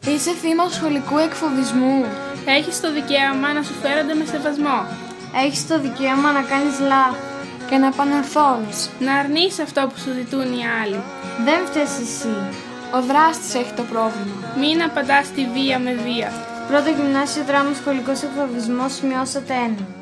Είσαι θύμα σχολικού εκφοβισμού. Έχεις το δικαίωμα να σου φέρονται με σεβασμό. Έχεις το δικαίωμα να κάνεις λάθη και να επανορθώνεις. Να αρνείς αυτό που σου ζητούν οι άλλοι. Δεν φταίς εσύ. Ο δράστης έχει το πρόβλημα. Μην απαντάς τη βία με βία. Πρώτο γυμνάσιο δράμο σχολικός εκφοβισμός, σημειώσατε 1.